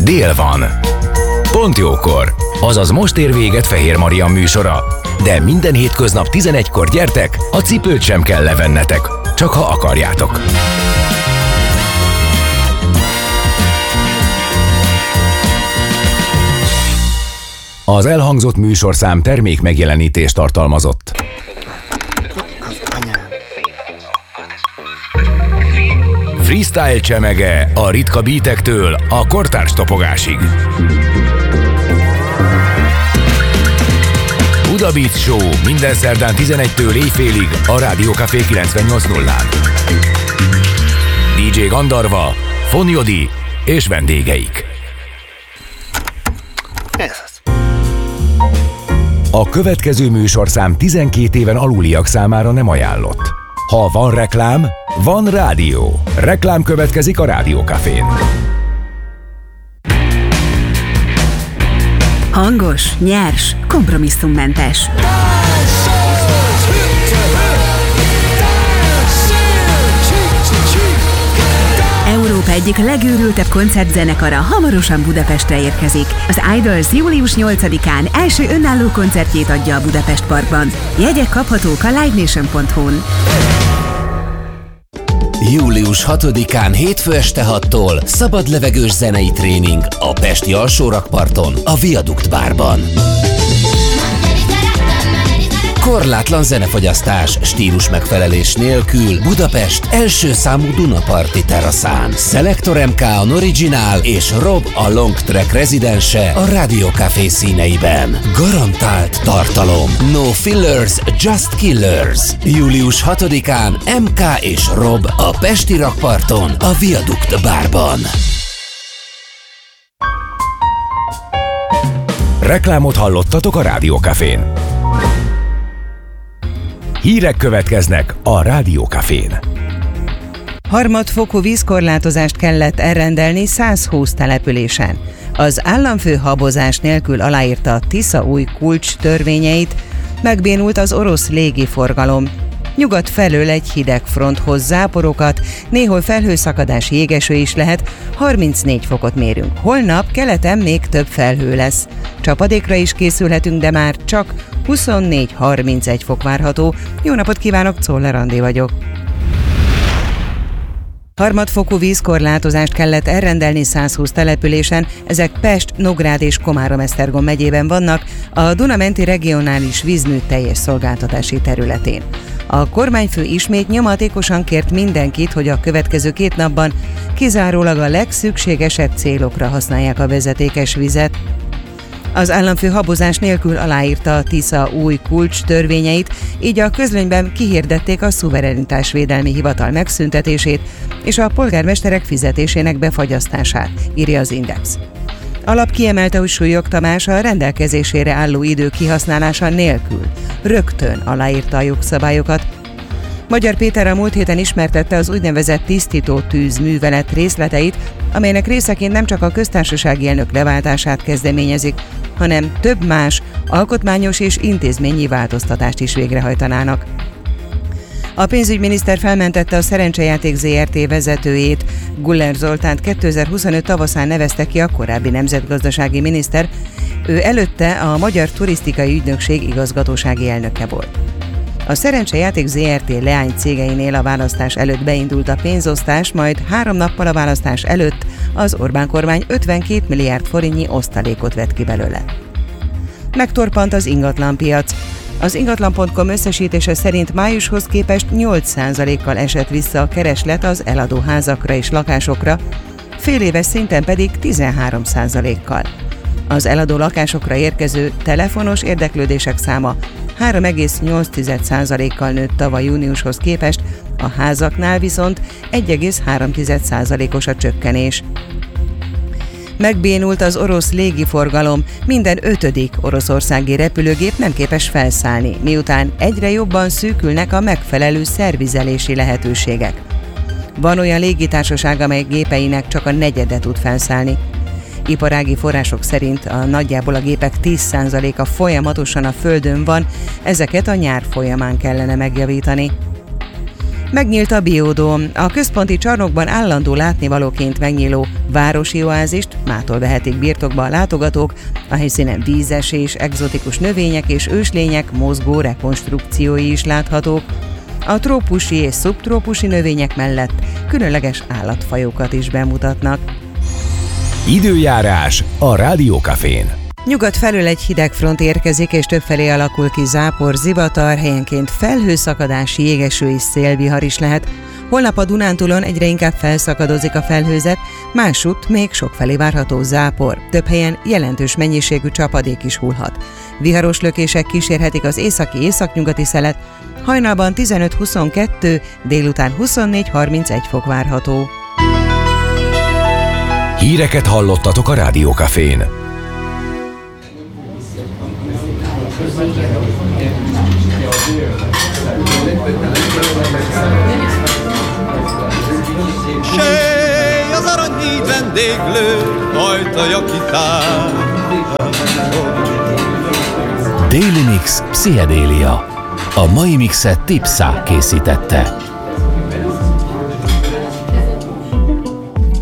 dél van. Pont jókor, azaz most ér véget Fehér Marian műsora. De minden hétköznap 11-kor gyertek, a cipőt sem kell levennetek, csak ha akarjátok. Az elhangzott műsorszám termék megjelenítést tartalmazott. Freestyle csemege a ritka beatektől a kortárs topogásig. Buda Beat Show minden szerdán 11-től éjfélig a Rádió Café 98.0-án. DJ Gandarva, Fonyodi és vendégeik. A következő műsorszám 12 éven aluliak számára nem ajánlott. Ha van reklám, van rádió. Reklám következik a Rádió Cafén. Hangos, nyers, kompromisszummentes. Európa egyik legőrültebb koncertzenekara hamarosan Budapestre érkezik. Az Idols július 8-án első önálló koncertjét adja a Budapest Parkban. Jegyek kaphatók a livenation.hu-n. Július 6-án hétfő este 6-tól szabadlevegős zenei tréning a pesti alsórakparton, a Viadukt bárban. Korlátlan zenefogyasztás, stílus megfelelés nélkül Budapest első számú Dunaparti teraszán. Selector MK a Original és Rob a Long Track rezidense a Rádió Café színeiben. Garantált tartalom. No fillers, just killers. Július 6-án MK és Rob a pesti rakparton, a Viadukt bárban. Reklámot hallottatok a Rádió Cafén. Hírek következnek a Rádió Cafén. Harmadfokú vízkorlátozást kellett elrendelni 120 településen. Az államfő habozás nélkül aláírta a Tisza új kulcs törvényeit, megbénult az orosz légiforgalom. Nyugat felől egy hideg front hoz záporokat, néhol felhőszakadás, jégeső is lehet, 34 fokot mérünk. Holnap keleten még több felhő lesz. Csapadékra is készülhetünk, de már csak 24-31 fok várható. Jó napot kívánok, Czoller Andi vagyok. Harmadfokú vízkorlátozást kellett elrendelni 120 településen, ezek Pest, Nógrád és Komárom-Esztergom megyében vannak, a Duna-menti regionális vízmű teljes szolgáltatási területén. A kormányfő ismét nyomatékosan kért mindenkit, hogy a következő 2 napban kizárólag a legszükségesebb célokra használják a vezetékes vizet. Az államfő habozás nélkül aláírta a Tisza új kulcs törvényeit, így a közlönyben kihirdették a szuverenitásvédelmi hivatal megszüntetését és a polgármesterek fizetésének befagyasztását, írja az Index. Alap kiemelte, hogy Súlyog Tamás a rendelkezésére álló idő kihasználása nélkül rögtön aláírta a jogszabályokat. Magyar Péter a múlt héten ismertette az úgynevezett tisztító tűz művelet részleteit, amelynek részeként nem csak a köztársasági elnök leváltását kezdeményezik, hanem több más alkotmányos és intézményi változtatást is végrehajtanának. A pénzügyminiszter felmentette a Szerencsejáték Zrt. Vezetőjét, Guller Zoltánt 2025 tavaszán nevezte ki a korábbi nemzetgazdasági miniszter, ő előtte a Magyar Turisztikai Ügynökség igazgatósági elnöke volt. A Szerencsejáték Zrt. Leány cégeinél a választás előtt beindult a pénzosztás, majd 3 nappal a választás előtt az Orbán kormány 52 milliárd forintnyi osztalékot vett ki belőle. Megtorpant az ingatlanpiac. Az ingatlan.com összesítése szerint májushoz képest 8%-kal esett vissza a kereslet az eladó házakra és lakásokra, féléves szinten pedig 13%-kal. Az eladó lakásokra érkező telefonos érdeklődések száma 3,8%-kal nőtt tavaly júniushoz képest, a házaknál viszont 1,3%-os a csökkenés. Megbénult az orosz légiforgalom, minden 5. oroszországi repülőgép nem képes felszállni, miután egyre jobban szűkülnek a megfelelő szervizelési lehetőségek. Van olyan légitársaság, amely gépeinek csak a negyedet tud felszállni. Iparági források szerint nagyjából a gépek 10%-a folyamatosan a földön van, ezeket a nyár folyamán kellene megjavítani. Megnyílt a Biodóm, a központi csarnokban állandó látnivalóként megnyíló városi oázist, mától vehetik birtokba a látogatók, a helyszínen vízesés, egzotikus növények és őslények mozgó rekonstrukciói is láthatók. A trópusi és szubtrópusi növények mellett különleges állatfajokat is bemutatnak. Időjárás a Rádiókafén. Nyugat felől egy hideg front érkezik, és többfelé alakul ki zápor, zivatar, helyenként felhőszakadás, jégeső és szélvihar is lehet. Holnap a Dunántúlon egyre inkább felszakadozik a felhőzet, másutt még sokfelé várható zápor. Több helyen jelentős mennyiségű csapadék is hullhat. Viharos lökések kísérhetik az északi-északnyugati szelet, hajnalban 15-22, délután 24-31 fok várható. Híreket hallottatok a Rádiókafén. Sej az aranyhíd vendéglő, ajtaja kitár. Daily Mix Pszichedélia. A mai mixet Tipsa készítette.